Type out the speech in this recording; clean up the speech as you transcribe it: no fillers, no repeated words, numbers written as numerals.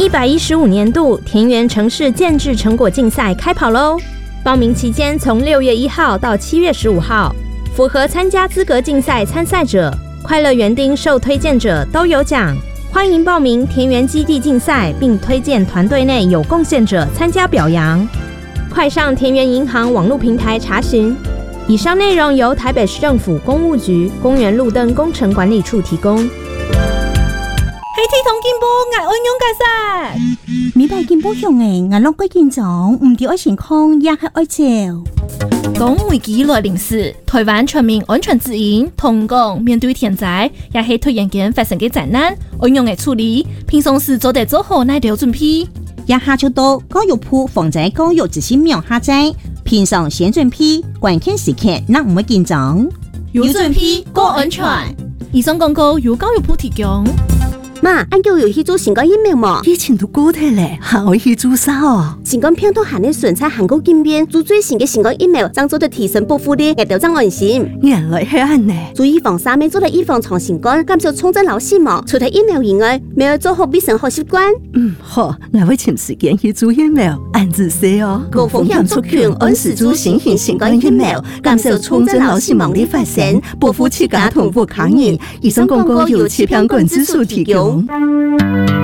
115年度田园城市建制成果竞赛开跑喽！报名期间从6月1号到7月15号，符合参加资格竞赛参赛者、快乐园丁受推荐者都有奖。欢迎报名田园基地竞赛，并推荐团队内有贡献者参加表扬。快上田园银行网络平台查询。以上内容由台北市政府公务局公园路灯工程管理处提供。 黑体同进步，我运用解赛。 明白进步用诶，我拢过紧张，唔对爱健康，也系爱照。 当危机来临时，台湾全民安全自营，同讲面对天灾，也是突然间发生嘅灾难，安用嘅处理，平常时做得做好哪条准备？ 也下就到教育部防灾教育执行苗下载，平常先准备，关键时刻那唔会紧张。 有准备，过安全。以上广告由教育部提供。 妈，俺叫有去做新冠疫苗嘛？ 以前都过体咧，还会去做啥哦？ 新冠病毒含的纯菜韩国见面，做最新嘅新冠疫苗，将做得提升保护力，也调整安心。 原来系安呢。 做预防3面做嚟预防长新冠，减少重症老死亡。除咗疫苗以外，没有做好卫生好习惯。 好，我会请时间去做疫苗，按自说哦。 高风险族群按时做新型新冠疫苗，减少重症老死亡的发生，保护自家同步抗疫。以上广告由气象管制署提供。